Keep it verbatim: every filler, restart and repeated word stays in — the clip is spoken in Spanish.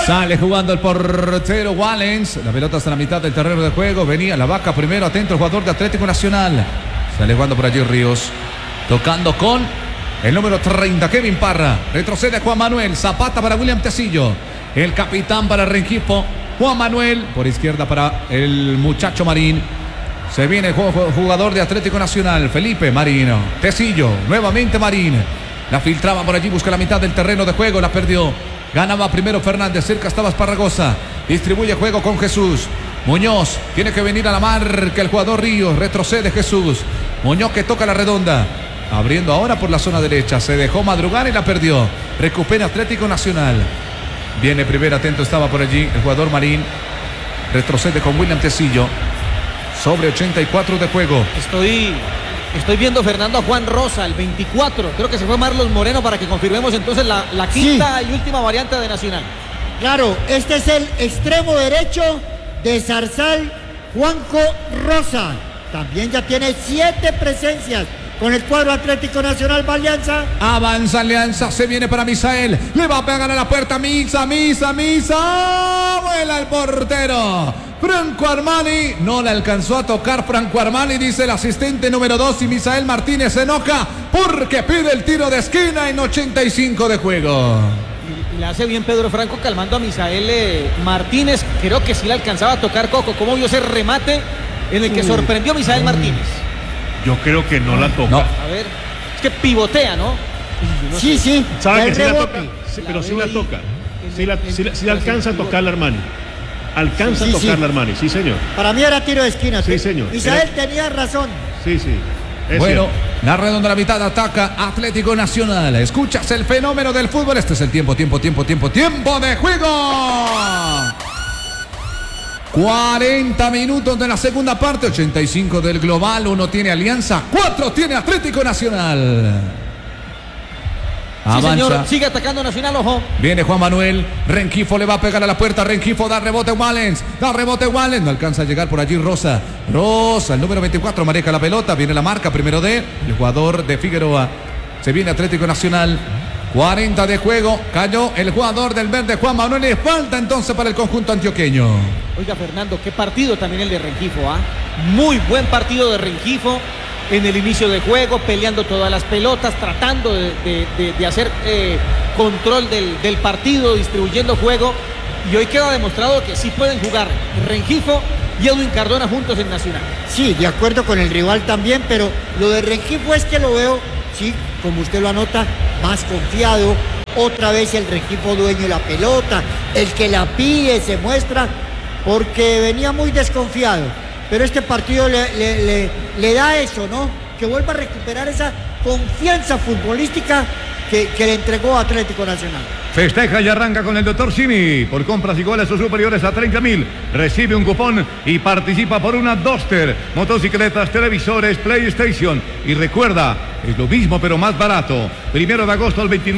Sale jugando el portero Wallens. La pelota está en la mitad del terreno de juego. Venía la vaca primero, atento el jugador de Atlético Nacional. Sale jugando por allí Ríos. Tocando con el número treinta, Kevin Parra. Retrocede Juan Manuel. Zapata para William Tecillo. El capitán para Rengifo. Juan Manuel. Por izquierda para el muchacho Marín. Se viene el jugador de Atlético Nacional, Felipe Marino. Tecillo, nuevamente Marín. La filtraba por allí, busca la mitad del terreno de juego, la perdió. Ganaba primero Fernández, cerca estaba Esparragosa. Distribuye juego con Jesús. Muñoz, tiene que venir a la marca el jugador Ríos. Retrocede Jesús. Muñoz que toca la redonda. Abriendo ahora por la zona derecha. Se dejó madrugar y la perdió. Recupera Atlético Nacional. Viene primero, atento estaba por allí el jugador Marín. Retrocede con William Tecillo. Sobre ochenta y cuatro de juego. Estoy, estoy viendo, Fernando, a Juan Rosa, el veinticuatro. Creo que se fue Marlos Moreno para que confirmemos entonces la, la quinta sí. y última variante de Nacional. Claro, este es el extremo derecho de Zarzal, Juanco Rosa. También ya tiene siete presencias con el cuadro Atlético Nacional. Va Alianza. Avanza Alianza, se viene para Misael. Le va a pegar a la puerta Misa, Misa, Misa. Vuela el portero. Franco Armani, no le alcanzó a tocar Franco Armani, dice el asistente número dos, y Misael Martínez se enoja porque pide el tiro de esquina en ochenta y cinco de juego. Y, y le hace bien Pedro Franco calmando a Misael eh, Martínez. Creo que sí le alcanzaba a tocar Coco. ¿Cómo vio ese remate en el que Uy. sorprendió a Misael Martínez? Yo creo que no la toca. No. A ver, es que pivotea, ¿no? no sí, sé. sí. ¿Sabe que sí la toca? Sí, pero sí la toca. Sí la, sí la, sí la alcanza a tocar la Armani. Alcanza sí, sí, a tocar sí. la Armani, sí señor. Para mí era tiro de esquina. Sí, señor. Misael Era... tenía razón. Sí, sí. Es bueno, cierto. La redonda a la mitad ataca Atlético Nacional. Escuchas el fenómeno del fútbol. Este es el tiempo, tiempo, tiempo, tiempo, tiempo de juego. cuarenta minutos de la segunda parte, ochenta y cinco del global. Uno tiene Alianza, cuatro tiene Atlético Nacional. Sí, señor, sigue atacando Nacional, ojo. Viene Juan Manuel, Rengifo le va a pegar a la puerta, Rengifo da rebote Wallens, da rebote Wallens, no alcanza a llegar por allí Rosa. Rosa, el número veinticuatro, maneja la pelota, viene la marca primero de el jugador de Figueroa. Se viene Atlético Nacional, cuarenta de juego, cayó el jugador del verde Juan Manuel, y falta entonces para el conjunto antioqueño. Oiga, Fernando, qué partido también el de Rengifo, ¿ah? ¿eh? Muy buen partido de Rengifo. En el inicio de juego, peleando todas las pelotas, tratando de, de, de, de hacer eh, control del, del partido, distribuyendo juego. Y hoy queda demostrado que sí pueden jugar Rengifo y Edwin Cardona juntos en Nacional. Sí, de acuerdo con el rival también, pero lo de Rengifo es que lo veo, sí, como usted lo anota, más confiado. Otra vez el Rengifo dueño de la pelota, el que la pide, se muestra, porque venía muy desconfiado. Pero este partido le, le, le, le da eso, ¿no? Que vuelva a recuperar esa confianza futbolística que, que le entregó Atlético Nacional. Festeja y arranca con el doctor Simi. Por compras iguales o superiores a treinta mil, recibe un cupón y participa por una Duster, motocicletas, televisores, PlayStation. Y recuerda, es lo mismo pero más barato. Primero de agosto al veintinueve.